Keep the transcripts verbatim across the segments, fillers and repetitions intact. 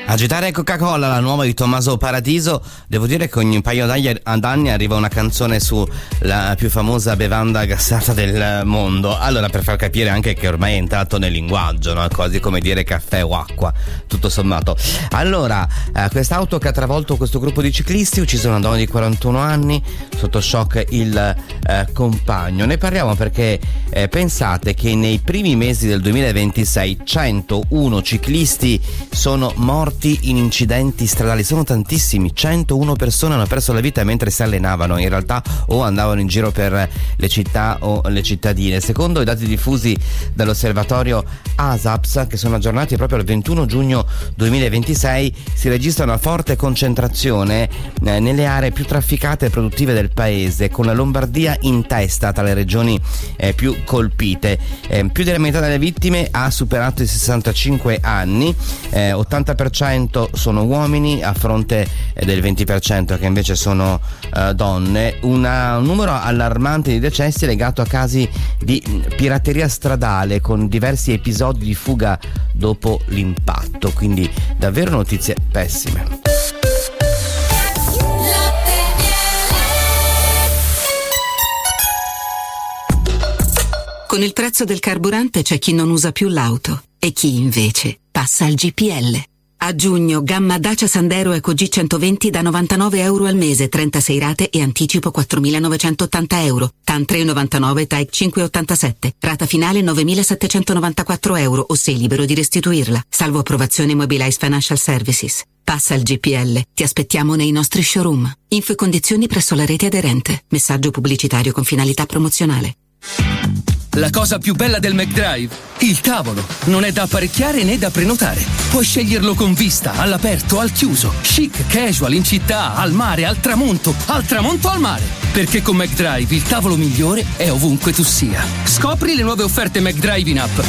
Agitare Coca-Cola, la nuova di Tommaso Paradiso. Devo dire che ogni paio d'anni arriva una canzone sulla più famosa bevanda gassata del mondo. Allora, per far capire anche che ormai è entrato nel linguaggio, no? Quasi come dire caffè o acqua, tutto sommato. Allora, eh, quest'auto che ha travolto questo gruppo di ciclisti, ucciso una donna di quarantuno anni, sotto shock il eh, compagno. Ne parliamo perché eh, pensate che nei primi mesi del duemilaventisei centouno ciclisti sono morti in incidenti stradali. Sono tantissimi, centouno persone hanno perso la vita mentre si allenavano in realtà o andavano in giro per le città o le cittadine. Secondo i dati diffusi dall'osservatorio ASAPS, che sono aggiornati proprio al ventuno giugno duemilaventisei, si registra una forte concentrazione eh, nelle aree più trafficate e produttive del paese, con la Lombardia in testa tra le regioni eh, più colpite. Eh, più della metà delle vittime ha superato i sessantacinque anni, eh, ottanta per cento sono uomini a fronte del venti per cento che invece sono uh, donne. Una, un numero allarmante di decessi legato a casi di pirateria stradale, con diversi episodi di fuga dopo l'impatto, quindi davvero notizie pessime. Con il prezzo del carburante c'è chi non usa più l'auto e chi invece passa al G P L. A giugno, gamma Dacia Sandero Eco G centoventi da novantanove euro al mese, trentasei rate e anticipo quattromilanovecentottanta euro. T A N tre virgola novantanove, T A E cinque virgola ottantasette. Rata finale novemilasettecentonovantaquattro euro o sei libero di restituirla. Salvo approvazione Mobilize Financial Services. Passa al G P L. Ti aspettiamo nei nostri showroom. Info e condizioni presso la rete aderente. Messaggio pubblicitario con finalità promozionale. La cosa più bella del McDrive? Il tavolo. Non è da apparecchiare né da prenotare. Puoi sceglierlo con vista, all'aperto, al chiuso, chic, casual, in città, al mare, al tramonto, al tramonto al mare. Perché con McDrive il tavolo migliore è ovunque tu sia. Scopri le nuove offerte McDrive in app.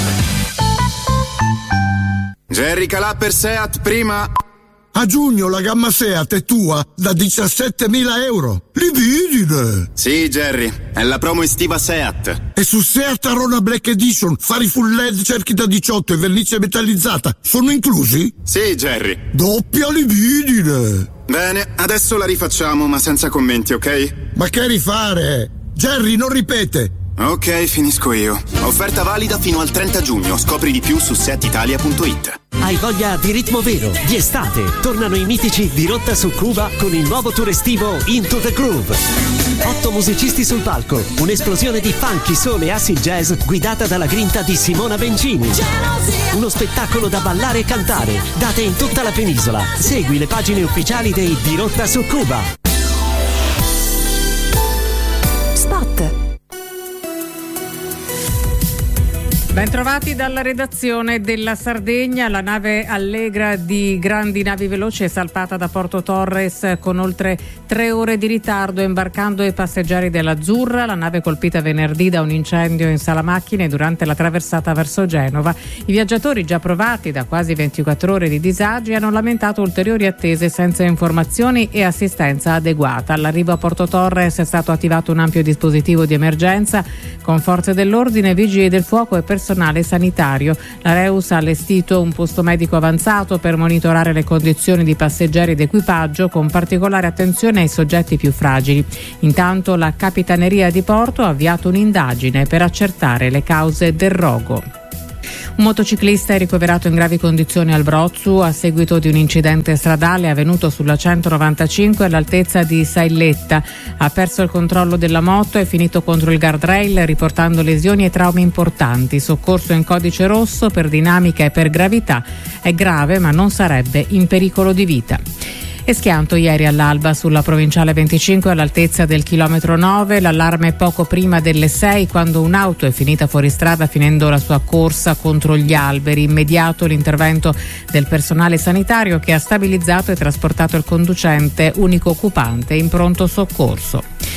Jerry Calà per Seat prima. A giugno la gamma Seat è tua da diciassettemila euro. Libidine! Sì, Jerry, è la promo estiva Seat. E su Seat Arona Black Edition, fari full L E D, cerchi da diciotto e vernice metallizzata sono inclusi? Sì, Jerry. Doppia libidine! Bene, adesso la rifacciamo, ma senza commenti, ok? Ma che rifare? Jerry, non ripete! Ok, finisco io. Offerta valida fino al trenta giugno. Scopri di più su seat italia punto it. Hai voglia di ritmo vero, di estate? Tornano i mitici di Rotta su Cuba con il nuovo tour estivo Into the Groove. Otto musicisti sul palco, un'esplosione di funky, soul e acid jazz guidata dalla grinta di Simona Bencini. Uno spettacolo da ballare e cantare, date in tutta la penisola. Segui le pagine ufficiali dei Di Rotta su Cuba. Spot. Bentrovati dalla redazione della Sardegna. La nave Allegra di Grandi Navi Veloci è salpata da Porto Torres con oltre tre ore di ritardo, imbarcando i passeggeri dell'Azzurra. La nave colpita venerdì da un incendio in sala macchine durante la traversata verso Genova. I viaggiatori, già provati da quasi ventiquattro ore di disagi, hanno lamentato ulteriori attese senza informazioni e assistenza adeguata. All'arrivo a Porto Torres è stato attivato un ampio dispositivo di emergenza con forze dell'ordine, vigili del fuoco e personale sanitario. La Reus ha allestito un posto medico avanzato per monitorare le condizioni di passeggeri ed equipaggio, con particolare attenzione ai soggetti più fragili. Intanto la Capitaneria di Porto ha avviato un'indagine per accertare le cause del rogo. Un motociclista è ricoverato in gravi condizioni al Brozzu a seguito di un incidente stradale avvenuto sulla centonovantacinque all'altezza di Sailletta. Ha perso il controllo della moto e finito contro il guardrail, riportando lesioni e traumi importanti. Soccorso in codice rosso per dinamica e per gravità. È grave, ma non sarebbe in pericolo di vita. E schianto ieri all'alba sulla provinciale venticinque all'altezza del chilometro nove, l'allarme poco prima delle sei, quando un'auto è finita fuori strada finendo la sua corsa contro gli alberi. Immediato l'intervento del personale sanitario che ha stabilizzato e trasportato il conducente, unico occupante, in pronto soccorso.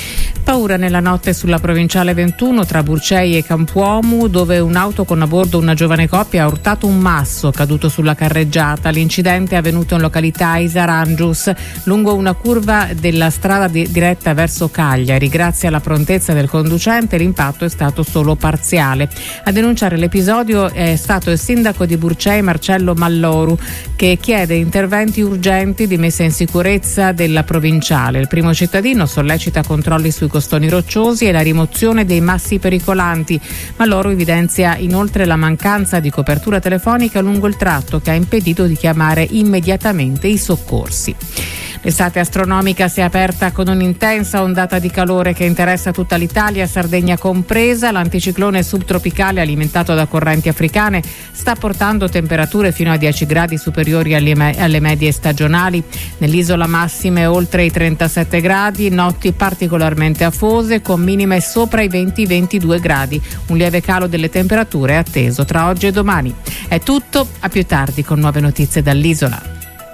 Paura nella notte sulla provinciale ventuno tra Burcei e Campuomu, dove un'auto con a bordo una giovane coppia ha urtato un masso caduto sulla carreggiata. L'incidente è avvenuto in località Isarangius, lungo una curva della strada di- diretta verso Cagliari. Grazie alla prontezza del conducente l'impatto è stato solo parziale. A denunciare l'episodio è stato il sindaco di Burcei Marcello Malloru, che chiede interventi urgenti di messa in sicurezza della provinciale. Il primo cittadino sollecita controlli sui costoni rocciosi e la rimozione dei massi pericolanti, ma loro evidenzia inoltre la mancanza di copertura telefonica lungo il tratto, che ha impedito di chiamare immediatamente i soccorsi. L'estate astronomica si è aperta con un'intensa ondata di calore che interessa tutta l'Italia, Sardegna compresa. L'anticiclone subtropicale alimentato da correnti africane sta portando temperature fino a dieci gradi superiori alle, me- alle medie stagionali. Nell'isola massime oltre i trentasette gradi, notti particolarmente afose con minime sopra i venti ventidue gradi. Un lieve calo delle temperature è atteso tra oggi e domani. È tutto, a più tardi con nuove notizie dall'isola.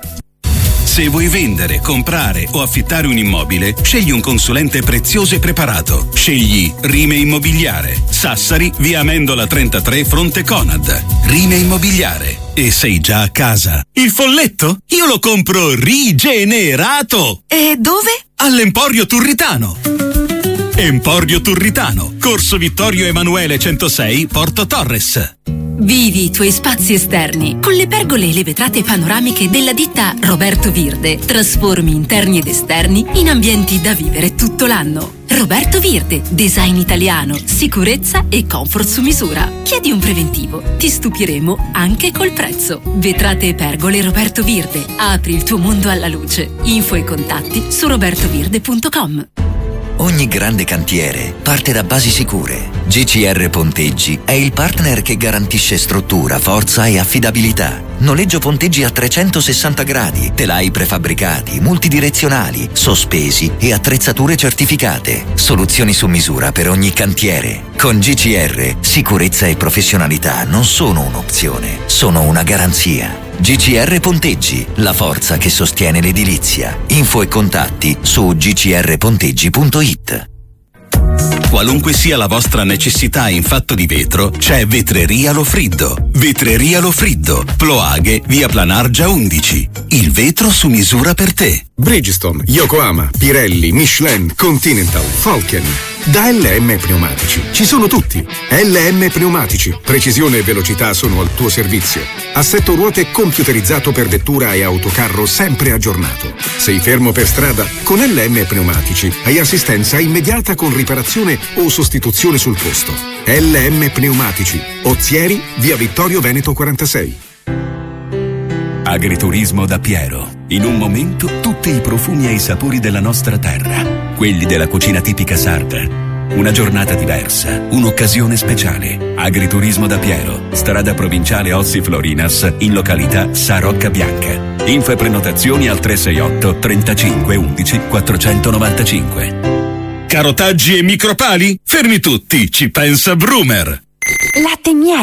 Se vuoi vendere, comprare o affittare un immobile, scegli un consulente prezioso e preparato. Scegli Rime Immobiliare. Sassari, via Amendola trentatré, fronte Conad. Rime Immobiliare. E sei già a casa. Il folletto? Io lo compro rigenerato. E dove? All'Emporio Turritano. Emporio Turritano, Corso Vittorio Emanuele centosei, Porto Torres. Vivi i tuoi spazi esterni con le pergole e le vetrate panoramiche della ditta Roberto Virde. Trasformi interni ed esterni in ambienti da vivere tutto l'anno. Roberto Virde, design italiano, sicurezza e comfort su misura. Chiedi un preventivo, ti stupiremo anche col prezzo. Vetrate e pergole Roberto Virde, apri il tuo mondo alla luce. Info e contatti su robertovirde punto com. Ogni grande cantiere parte da basi sicure. G C R Ponteggi è il partner che garantisce struttura, forza e affidabilità. Noleggio ponteggi a trecentosessanta gradi, telai prefabbricati, multidirezionali, sospesi e attrezzature certificate. Soluzioni su misura per ogni cantiere. Con G C R, sicurezza e professionalità non sono un'opzione, sono una garanzia. G C R Ponteggi, la forza che sostiene l'edilizia. Info e contatti su g c r ponteggi punto i t. Qualunque sia la vostra necessità in fatto di vetro, c'è Vetreria Lofriddo. Vetreria Lofriddo, Ploaghe, via Planargia undici. Il vetro su misura per te. Bridgestone, Yokohama, Pirelli, Michelin, Continental, Falken. Da L M Pneumatici ci sono tutti. L M Pneumatici, precisione e velocità sono al tuo servizio. Assetto ruote computerizzato per vettura e autocarro sempre aggiornato. Sei fermo per strada? Con L M Pneumatici hai assistenza immediata con riparazione o sostituzione sul posto. L M Pneumatici, Ozieri, via Vittorio Veneto quarantasei. Agriturismo da Piero. In un momento tutti i profumi e i sapori della nostra terra, quelli della cucina tipica sarda. Una giornata diversa, un'occasione speciale. Agriturismo da Piero, strada provinciale Ozzi Florinas, in località Sa Rocca Bianca. Info e prenotazioni al tre sei otto trentacinque undici quattrocentonovantacinque. Carotaggi e micropali? Fermi tutti, ci pensa Brumer. Latte miele.